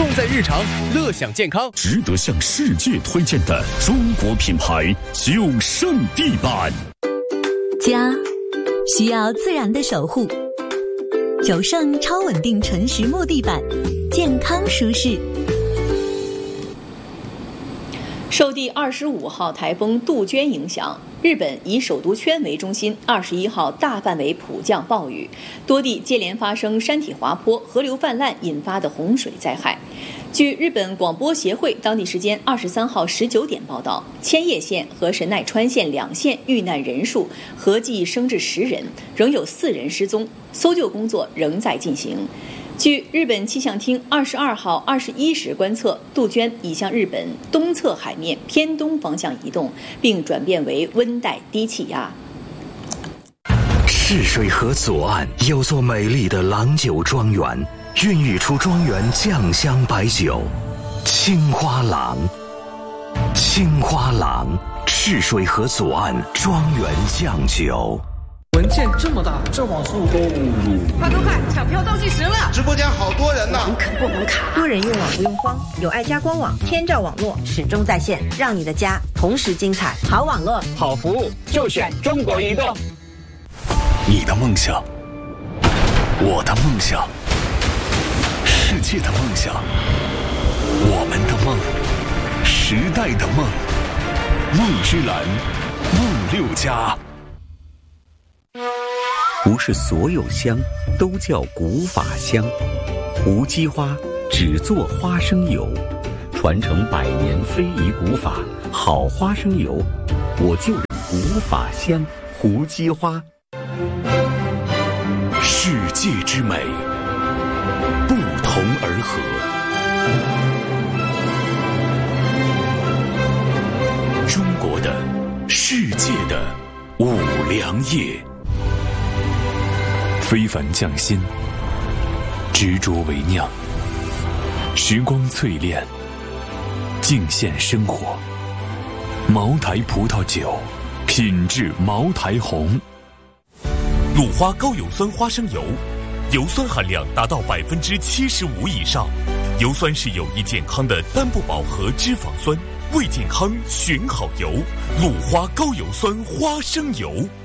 重在日常，乐享健康， 值得向世界推荐的中国品牌九胜地板。 家需要自然的守护，九胜超稳定纯实木地板，健康舒适。 受第25号台风杜鹃影响，日本以首都圈为中心，21号大范围普降暴雨，多地接连发生山体滑坡、河流泛滥引发的洪水灾害。据日本广播协会当地时间23号19点报道，千叶县和神奈川县2县遇难人数合计升至10人，仍有4人失踪，搜救工作仍在进行。据日本气象厅22号21时观测，杜鹃已向日本东侧海面偏东方向移动，并转变为温带低气压。 泗水河左岸有座美丽的郎酒庄园，孕育出庄园酱香白酒青花郎。青花郎，泗水河左岸庄园酱酒。 文件这么大，这网速快，抢票倒计时了！ 直播间好多人呢， 能卡不能卡？多人用网不用慌，有爱家官网，天照网络始终在线，让你的家同时精彩。好网络， 好服务，就选中国移动。 你的梦想，我的梦想，世界的梦想，我们的梦，时代的梦，梦之蓝，梦6家。 不是所有香都叫古法香，胡姬花只做花生油，传承100年非遗古法，好花生油，我就认古法香胡姬花。 世界之美，不同而合。中国的，世界的五粮液。非凡匠心，执着为酿，时光淬炼，敬献生活。茅台葡萄酒，品质茅台红。 鲁花高油酸花生油，油酸含量达到75%以上，油酸是有益健康的单不饱和脂肪酸，为健康选好油。鲁花高油酸花生油。